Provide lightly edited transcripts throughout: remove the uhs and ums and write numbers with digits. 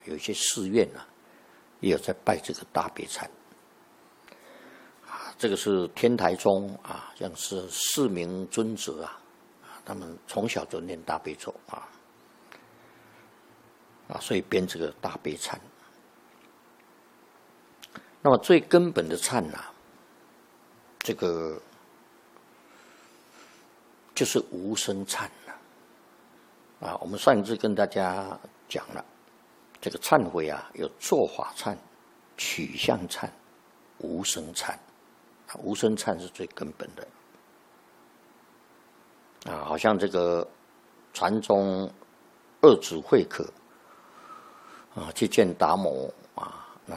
有一些寺院啊，也有在拜这个大悲忏。这个是天台宗啊，像是4名尊者啊，他们从小就念大悲咒所以编这个大悲忏。那么最根本的忏这个就是无生忏我们上一次跟大家讲了，这个忏悔有做法忏、取向忏、无生忏。无生忏是最根本的好像这个传宗二祖慧可去见达摩那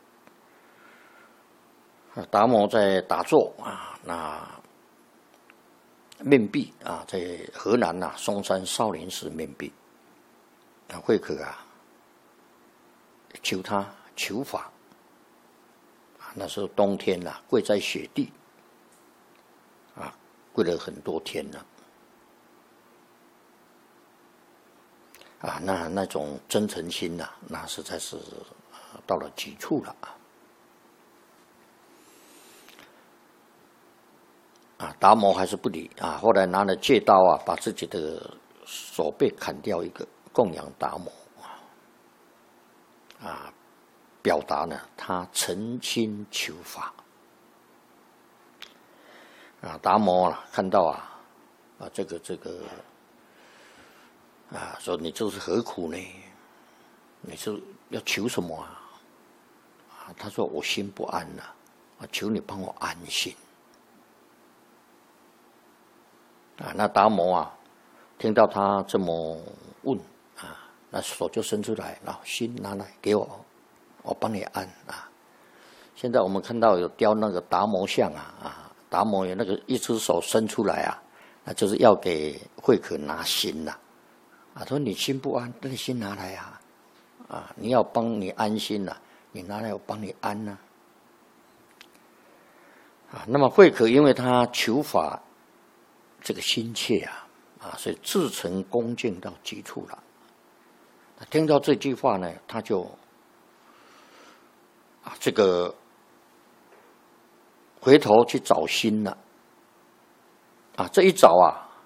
达摩在打坐那面壁在河南嵩山少林寺面壁，慧可求他求法。那时候冬天跪在雪地跪了很多天了那种真诚心那实在是到了极处了达摩还是不理后来拿了戒刀把自己的手背砍掉一个，供养达摩表达呢他诚心求法达摩看到这个说你这是何苦呢？你是要求什么他说我心不安求你帮我安心那达摩听到他这么问那手就伸出来，然后心拿来给我帮你安现在我们看到有雕那个达摩像达摩有那个一只手伸出来那就是要给慧可拿心他说你心不安，那你心拿来你要帮你安心你拿来我帮你安那么慧可因为他求法这个心切所以至诚恭敬到极处了。听到这句话呢，他就这个回头去找心了这一找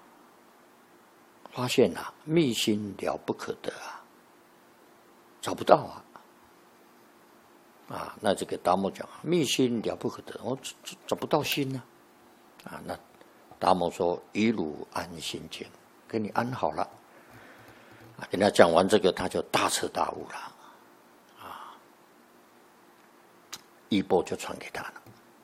发现密心了不可得找不到那这个达摩讲密心了不可得，我找不到心那达摩说以汝安心经，给你安好了跟他讲完这个，他就大彻大悟了衣钵就传给他了。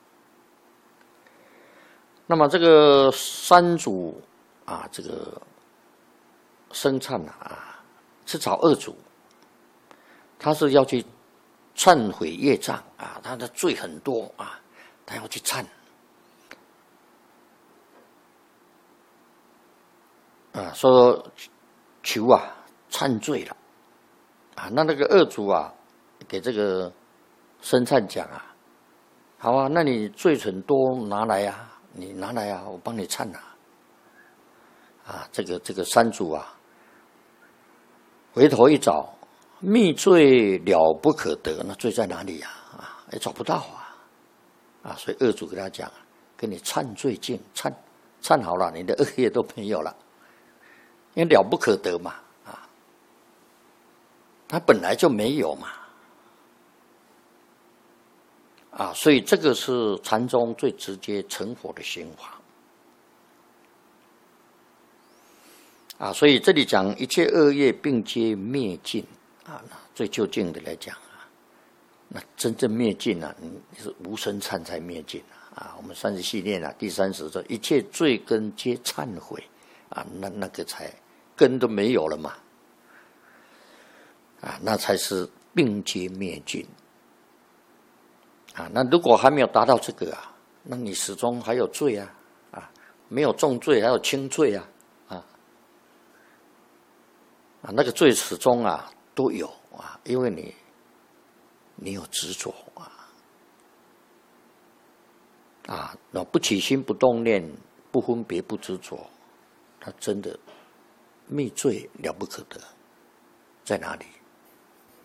那么这个三祖这个生忏是找二祖，他是要去忏悔业障他的罪很多他要去忏说求忏罪了那个二祖给这个生忏讲好那你罪很多拿来你拿来我帮你忏这个三祖回头一找，密罪了不可得，那罪在哪里也找不到所以二祖给他讲给你忏罪尽，忏好了，你的恶业都没有了，因为了不可得嘛他本来就没有嘛所以这个是禅宗最直接成佛的心法所以这里讲一切恶业并皆灭尽最究竟的来讲那真正灭尽你是无生忏才灭尽我们30系列第30说一切罪根皆忏悔那个才根都没有了嘛那才是并皆灭尽那如果还没有达到这个那你始终还有罪没有重罪还有轻罪那个罪始终都有因为你有执着那不起心不动念不分别不执着，他真的灭罪了不可得，在哪里？